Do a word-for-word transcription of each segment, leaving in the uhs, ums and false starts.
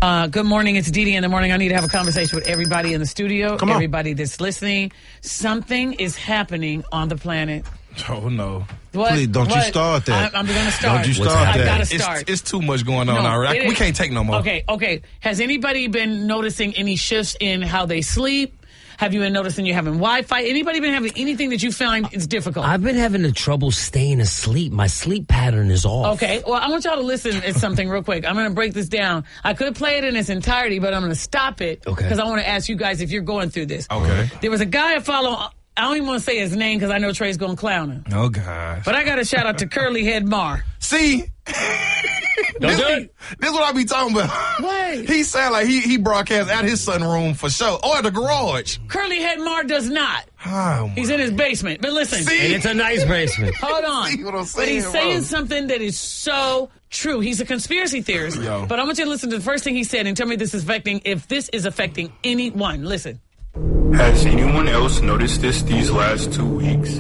Uh, good morning. It's Dee Dee in the morning. I need to have a conversation with everybody in the studio, Come on. everybody that's listening. Something is happening on the planet. Oh, no. What? Please, don't you What? start that. I, I'm going to start. Don't you start I that. got to It's, start. it's too much going on No, already. it I- we is. can't take no more. Okay, okay. Has anybody been noticing any shifts in how they sleep? Have you been noticing you're having Wi-Fi? Anybody been having anything that you find is difficult? I've been having the trouble staying asleep. My sleep pattern is off. Okay, well, I want y'all to listen at something real quick. I'm going to break this down. I could play it in its entirety, but I'm going to stop it Okay. because I want to ask you guys if you're going through this. Okay. There was a guy I follow. I don't even want to say his name because I know Trey's going to clown him. Oh, gosh. But I got to shout out to Curly Head Mar. See? Don't this, do it. This is what I be talking about. What? He sound like he, he broadcasts out his sunroom for sure. Or the garage. Curly Head Mar does not. Oh, He's in his basement. But listen. See? And it's a nice basement. Hold on. See what I'm But he's saying, saying bro? something that is so true. He's a conspiracy theorist. Yo. But I want you to listen to the first thing he said and tell me this is affecting, if this is affecting anyone. Listen. Has anyone else noticed this these last two weeks?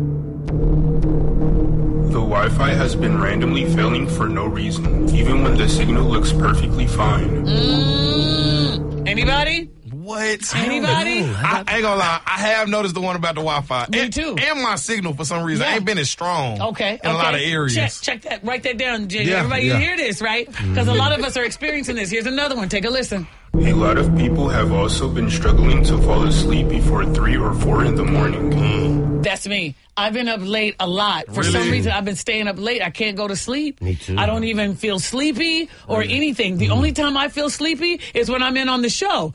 The Wi-Fi has been randomly failing for no reason, even when the signal looks perfectly fine. Mm, anybody? What? Anybody? I, I ain't gonna lie. I have noticed the one about the Wi-Fi. Me and, too. And my signal for some reason Yeah. ain't been as strong. Okay. In a okay. lot of areas. Check, check that. Write that down, Jay. Yeah, Everybody, yeah. you hear this, right? Because a lot of us are experiencing this. Here's another one. Take a listen. A lot of people have also been struggling to fall asleep before three or four in the morning. That's me. I've been up late a lot. For some Really? reason, I've been staying up late. I can't go to sleep. Me too. I don't even feel sleepy or anything. The only time I feel sleepy is when I'm in on the show.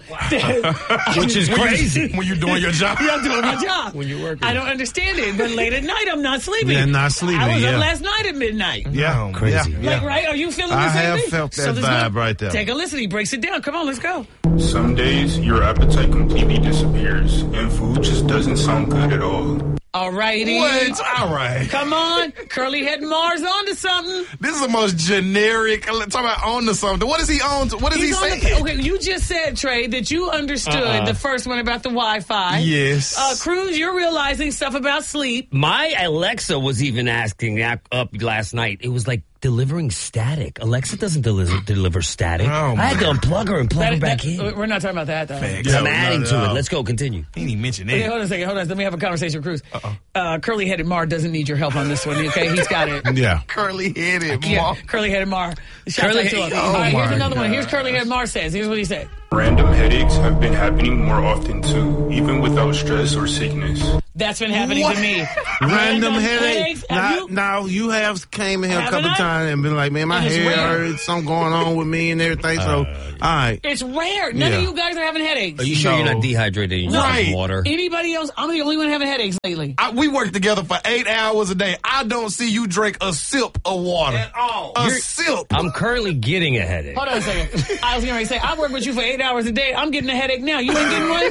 Which is crazy. When you doing your job. Yeah, I'm doing my job. When you're working. I don't understand it. But late at night, I'm not sleeping. Yeah, not sleeping, I was yeah. up last night at midnight. Yeah, Crazy. Yeah, Like, yeah. right? Are you feeling the I same have thing? felt that this vibe one- right there. Take a listen. He breaks it down. Come on, let's go. Some days, your appetite completely disappears, and food just doesn't sound good at all. All righty. What? All right. Come on. Curly Head Mars on to something. This is the most generic. Talk about on to something. What is he on to? What is He's he on saying? the, okay, you just said, Trey, that you understood Uh-uh. the first one about the Wi-Fi. Yes. Uh, Cruz, you're realizing stuff about sleep. My Alexa was even asking that up last night. It was like delivering static. Alexa doesn't deliver, deliver static. Oh, I had to man. unplug her and plug her That- back that- in. We're not talking about that, though. Facts. I'm Yeah, adding not to at it. all. Let's go. Continue. He didn't even mention Okay, that. hold on a second. Hold on. Let me have a conversation with Cruz. Uh, Curly-headed Mar doesn't need your help on this one, okay? He's got it. Yeah. Curly headed. Yeah, Curly-headed Mar. Shout Curly- out to him. oh All right, here's my another one. Here's gosh. Curly-headed Mar says. Here's what he said. Random headaches have been happening more often too, even without stress or sickness. That's been happening What? to me. Random headache. Have Now, you? now you have came in here a Haven't couple I? times and been like, man, my And it's hair rare. hurts, something going on with me and everything. So, all right. It's rare. None Yeah. of you guys are having headaches. Are you sure No. you're not dehydrated? You Right. need some water. Anybody else? I'm the only one having headaches lately. I, we work together for eight hours a day. I don't see you drink a sip of water. At all. A You're- sip. I'm currently getting a headache. Hold on a second. I was going to say, I work with you for eight hours a day. I'm getting a headache now. You ain't getting one?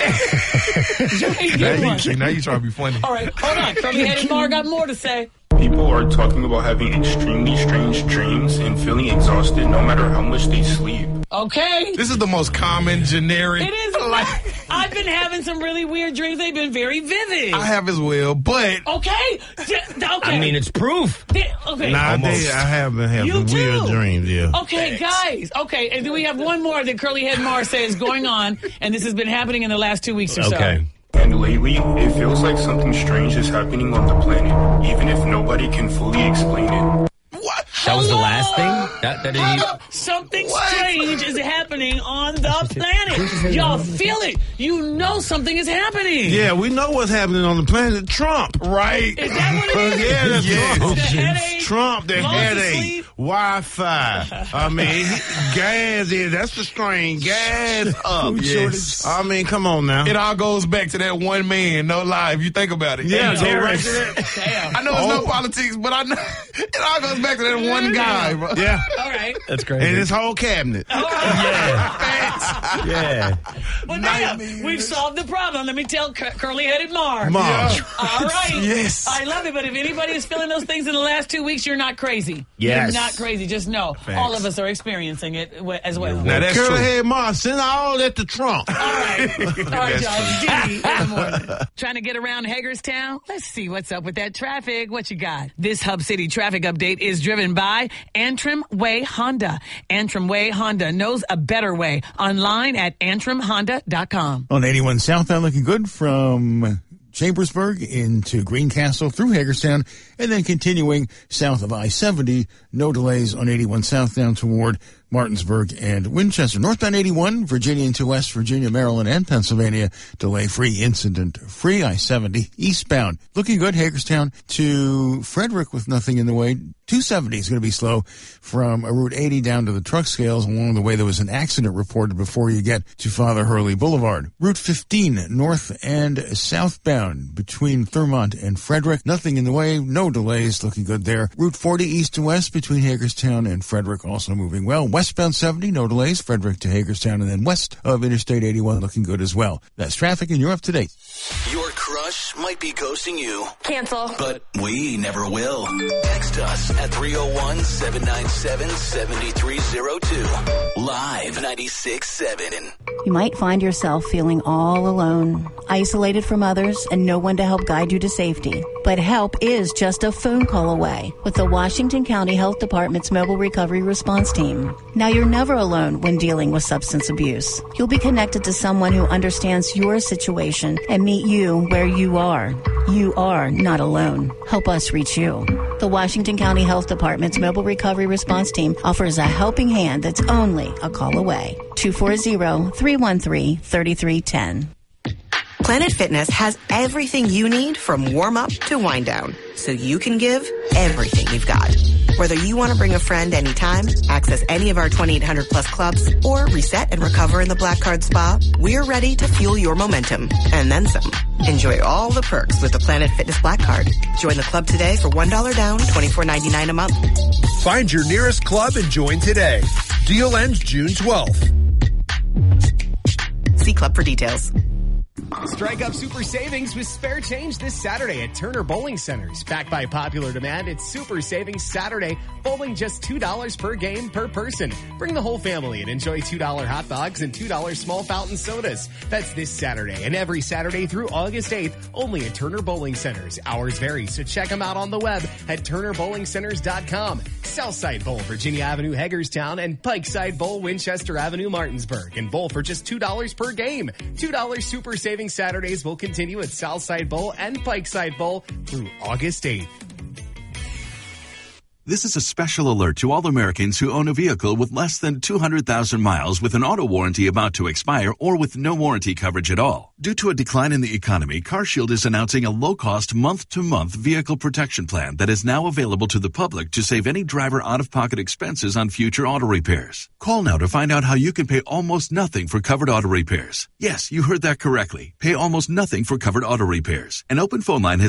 You ain't now, getting you, one. see, now you trying to be funny. All right, hold on. Curly-headed Mar got more to say. People are talking about having extremely strange dreams and feeling exhausted no matter how much they sleep. Okay. This is the most common, generic. It is. I've been having some really weird dreams. They've been very vivid. I have as well, but Okay. J- Okay. I mean, it's proof. Th- okay. Nowadays, I have been having You weird too. dreams, yeah. Okay, guys. Okay, and then we have one more that Curly Head Mar says going on, and this has been happening in the last two weeks or so. Okay. And lately, it feels like something strange is happening on the planet, even if nobody can fully explain it. what? That was the last Hello? thing? That, that Hold is, up. Something What? strange is happening on the planet. Y'all feel it. You know something is happening. Yeah, we know what's happening on the planet. Trump. Right. Is that what it is? Yeah, that's Yes. Trump. The headache, Trump, the loss of headache, sleep. Wi-Fi. I mean, gas is, that's the strain. Gas up. Yes. I mean, come on now. It all goes back to that one man, no lie, if you think about it. Yeah, And go right terrorists. to that. Damn. I know it's no Oh. politics, but I know it all goes back to that one guy, bro. Yeah. All right. that's great. And his whole cabinet. yeah. Facts. Yeah. Well, now we've solved the problem. Let me tell cur- curly-headed Marv. Marv. All right. Yes. I love it, but if anybody is feeling those things in the last two weeks, you're not crazy. Yes. You're not crazy. Just know all of us are experiencing it w- as well. Now that's Curly true. head Marv, send all that to Trump. All right. All right, y'all. Diddy in the morning. Trying to get around Hagerstown? Let's see what's up with that traffic. What you got? This Hub City traffic update is driven by Antrim Way Honda. Antrim Way Honda knows a better way. Online at antrim honda dot com. On eighty-one southbound, looking good from Chambersburg into Greencastle through Hagerstown, and then continuing south of I seventy. No delays on eighty-one south down toward Martinsburg and Winchester. Northbound eighty-one, Virginia into West Virginia, Maryland, and Pennsylvania. Delay-free, incident-free. I seventy eastbound. Looking good, Hagerstown to Frederick with nothing in the way. two seventy is going to be slow from Route eighty down to the truck scales. Along the way, there was an accident reported before you get to Father Hurley Boulevard. Route fifteen, north and southbound between Thurmont and Frederick. Nothing in the way, no delays, looking good there. Route forty, east to west between Hagerstown and Frederick, also moving well. Westbound seventy, no delays, Frederick to Hagerstown, and then west of Interstate eighty-one, looking good as well. That's traffic, and you're up to date. Your crush might be ghosting you. Cancel. But we never will. Text us at three oh one, seven nine seven, seven three oh two. Live ninety-six seven. You might find yourself feeling all alone, isolated from others, and no one to help guide you to safety. But help is just a phone call away with the Washington County Health Department's Mobile Recovery Response Team. Now you're never alone when dealing with substance abuse. You'll be connected to someone who understands your situation and meet you where you are. You are not alone. Help us reach you. The Washington County Health Department's Mobile Recovery Response Team offers a helping hand that's only a call away. two four zero, three one three, three three one zero. Planet Fitness has everything you need from warm-up to wind-down, so you can give everything you've got. Whether you want to bring a friend anytime, access any of our twenty-eight hundred plus clubs, or reset and recover in the Black Card Spa, we're ready to fuel your momentum, and then some. Enjoy all the perks with the Planet Fitness Black Card. Join the club today for one dollar down, twenty-four ninety-nine a month. Find your nearest club and join today. Deal ends June twelfth. See club for details. Strike up super savings with spare change this Saturday at Turner Bowling Centers. Backed by popular demand, it's Super Savings Saturday, bowling just two dollars per game per person. Bring the whole family and enjoy two dollar hot dogs and two dollar small fountain sodas. That's this Saturday and every Saturday through August eighth, only at Turner Bowling Centers. Hours vary, so check them out on the web at turner bowling centers dot com. Southside Bowl, Virginia Avenue, Hagerstown, and Pikeside Bowl, Winchester Avenue, Martinsburg. And bowl for just two dollars per game. two dollars Super Savings Saturdays will continue at Southside Bowl and Pikeside Bowl through August eighth. This is a special alert to all Americans who own a vehicle with less than two hundred thousand miles with an auto warranty about to expire or with no warranty coverage at all. Due to a decline in the economy, CarShield is announcing a low-cost month-to-month vehicle protection plan that is now available to the public to save any driver out-of-pocket expenses on future auto repairs. Call now to find out how you can pay almost nothing for covered auto repairs. Yes, you heard that correctly. Pay almost nothing for covered auto repairs. An open phone line has